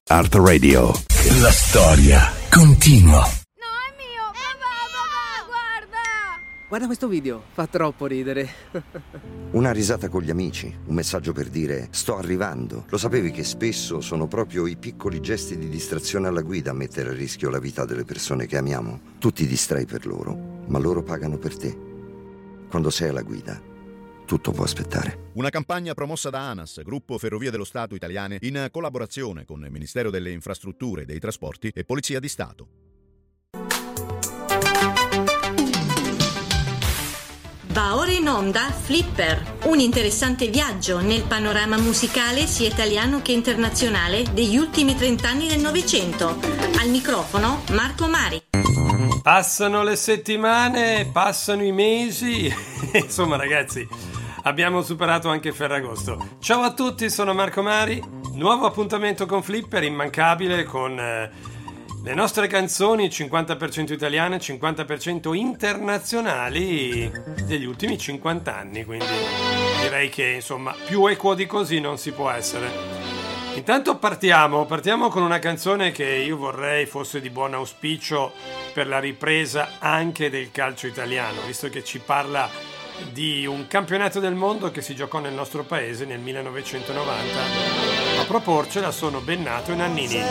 Art Radio. La storia continua. No, è mio! Papà, guarda! Guarda questo video, fa troppo ridere. Una risata con gli amici, un messaggio per dire sto arrivando. Lo sapevi che spesso sono proprio i piccoli gesti di distrazione alla guida a mettere a rischio la vita delle persone che amiamo? Tu ti distrai per loro, ma loro pagano per te. Quando sei alla guida, tutto può aspettare. Una campagna promossa da ANAS, Gruppo Ferrovie dello Stato Italiane, in collaborazione con il Ministero delle Infrastrutture e dei Trasporti e Polizia di Stato. Va ora in onda Flipper, un interessante viaggio nel panorama musicale sia italiano che internazionale degli ultimi 30 anni del Novecento. Al microfono Marco Mari. Passano le settimane, passano i mesi, insomma ragazzi, abbiamo superato anche Ferragosto. Ciao a tutti, sono Marco Mari, nuovo appuntamento con Flipper, immancabile, con le nostre canzoni 50% italiane, 50% internazionali degli ultimi 50 anni, quindi direi che insomma più equo di così non si può essere. Intanto partiamo con una canzone che io vorrei fosse di buon auspicio per la ripresa anche del calcio italiano, visto che ci parla di un campionato del mondo che si giocò nel nostro paese nel 1990. A proporcela sono Bennato e Nannini.